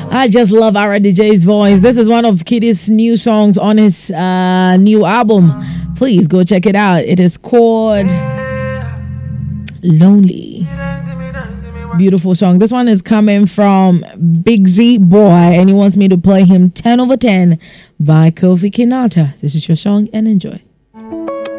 I just love Ara DJ's voice. This is one of Kitty's new songs on his new album. Please go check it out. It is called Lonely. Beautiful song. This one is coming from Big Z Boy, and he wants me to play him 10 over 10 by Kofi Kinata. This is your song, and enjoy.